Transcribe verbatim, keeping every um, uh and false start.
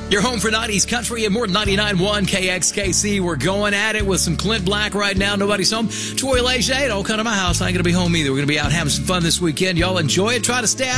Your home for nineties country and more than ninety-nine point one K X K C. We're going at it with some Clint Black right now. Nobody's home. Troy Leger, don't come to my house. I ain't going to be home either. We're going to be out having some fun this weekend. Y'all enjoy it. Try to stay out.